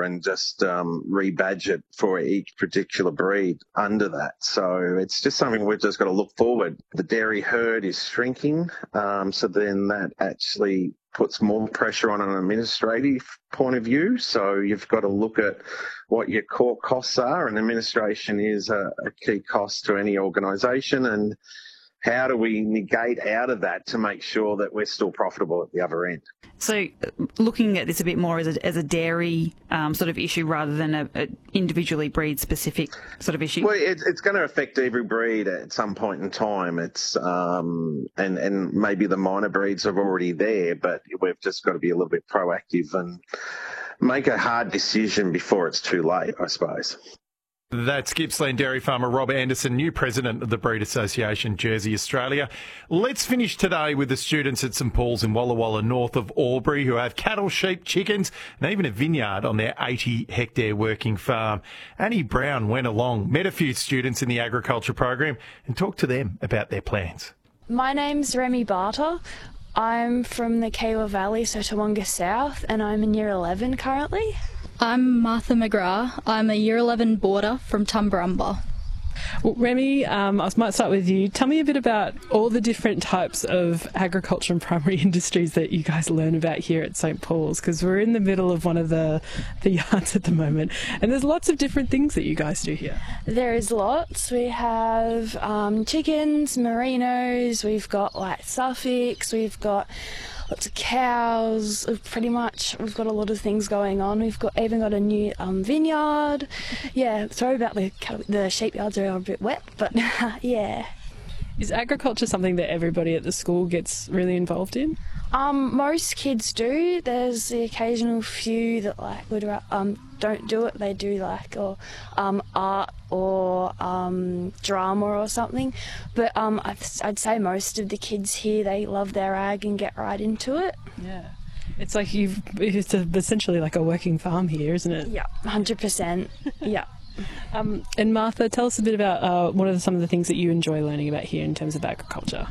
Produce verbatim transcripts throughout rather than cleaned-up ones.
and just um, rebadge it for each particular breed under that. So it's just something we've just got to look forward. The dairy herd is shrinking, um, so then that actually puts more pressure on an administrative point of view. So you've got to look at what your core costs are, and administration is a, a key cost to any organisation, and how do we negate out of that to make sure that we're still profitable at the other end? So looking at this a bit more as a, as a dairy um, sort of issue rather than a, a individually breed-specific sort of issue? Well, it, it's going to affect every breed at some point in time. It's um, and, and maybe the minor breeds are already there, but we've just got to be a little bit proactive and make a hard decision before it's too late, I suppose. That's Gippsland dairy farmer Rob Anderson, new president of the Breed Association Jersey Australia. Let's finish today with the students at St Paul's in Walla Walla, north of Albury, who have cattle, sheep, chickens and even a vineyard on their eighty hectare working farm. Annie Brown went along, met a few students in the agriculture program and talked to them about their plans. My name's Remy Barter. I'm from the Kayla Valley, so Toowoomba South, and I'm in year eleven currently. I'm Martha McGrath. I'm a year eleven boarder from Tumbarumba. Well, Remy, um, I might start with you. Tell me a bit about all the different types of agriculture and primary industries that you guys learn about here at St Paul's, because we're in the middle of one of the, the yards at the moment, and there's lots of different things that you guys do here. There is lots. We have um, chickens, merinos, we've got like Suffolks, we've got lots of cows, pretty much. We've got a lot of things going on. We've got even got a new um, vineyard. Yeah, sorry about the cattle, the sheep yards are a bit wet, but yeah. Is agriculture something that everybody at the school gets really involved in? Um, most kids do. There's the occasional few that like would um don't do it. They do like or um art or um drama or something. But um I'd, I'd say most of the kids here, they love their ag and get right into it. Yeah. It's like you've it's a, essentially like a working farm here, isn't it? Yeah, one hundred percent. Yeah. Um, and Martha, tell us a bit about uh, what are some of the things that you enjoy learning about here in terms of agriculture?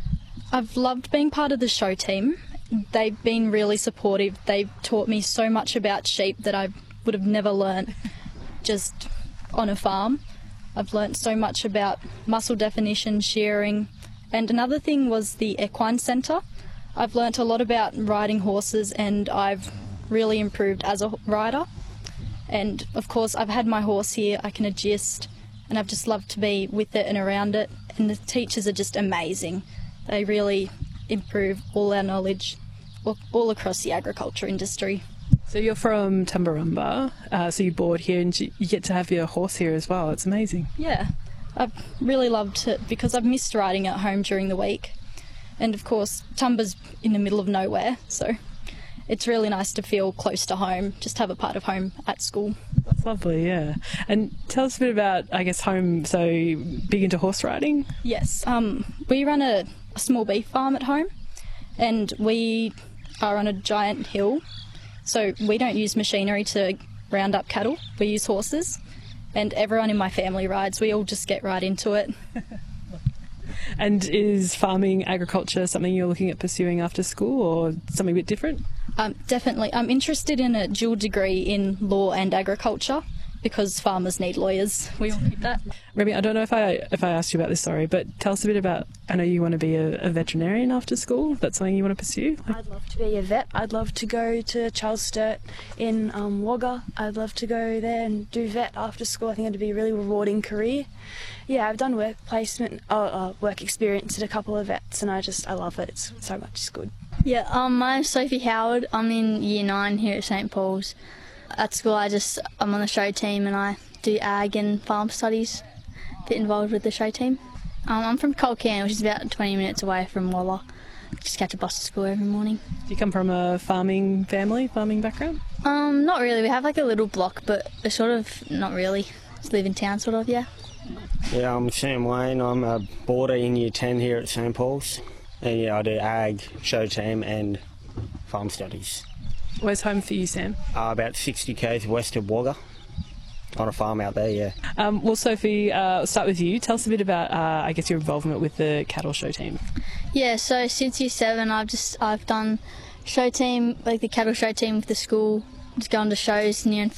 I've loved being part of the show team. They've been really supportive. They've taught me so much about sheep that I would have never learnt just on a farm. I've learnt so much about muscle definition, shearing, and another thing was the equine centre. I've learnt a lot about riding horses, and I've really improved as a rider. And of course I've had my horse here, I can adjust, and I've just loved to be with it and around it, and the teachers are just amazing. They really improve all our knowledge all, all across the agriculture industry. So you're from Tumbarumba, uh, so you board here and you get to have your horse here as well. It's amazing. Yeah, I've really loved it because I've missed riding at home during the week, and of course Tumba's in the middle of nowhere, so it's really nice to feel close to home, just have a part of home at school. That's lovely, yeah. And tell us a bit about, I guess, home, so big into horse riding? Yes, um, we run a, a small beef farm at home, and we are on a giant hill, so we don't use machinery to round up cattle, we use horses, and everyone in my family rides. We all just get right into it. And is farming, agriculture something you're looking at pursuing after school, or something a bit different? Um, definitely. I'm interested in a dual degree in law and agriculture because farmers need lawyers. We all need that. Remy, I don't know if I if I asked you about this, sorry, but tell us a bit about, I know you want to be a, a veterinarian after school. That's something you want to pursue? I'd love to be a vet. I'd love to go to Charles Sturt in um, Wagga. I'd love to go there and do vet after school. I think it'd be a really rewarding career. Yeah, I've done work placement, uh, uh, work experience at a couple of vets, and I just, I love it. It's so much, it's good. Yeah, um, my name's Sophie Howard. I'm in year nine here at St Paul's. At school, I just, I'm on the show team and I do ag and farm studies, get involved with the show team. Um, I'm from Colcan, which is about twenty minutes away from Walla. Just catch a bus to school every morning. Do you come from a farming family, farming background? Um, not really. We have like a little block, but it's sort of not really. Just live in town, sort of, yeah. Yeah, I'm Sam Wayne. I'm a boarder in year ten here at St Paul's. And yeah, I do ag, show team and farm studies. Where's home for you, Sam? Uh, about sixty k's west of Wagga, on a farm out there, yeah. Um, well, Sophie, uh, start with you. Tell us a bit about, uh, I guess, your involvement with the cattle show team. Yeah, so since year seven, I've just I've done show team, like the cattle show team with the school, just going to shows near and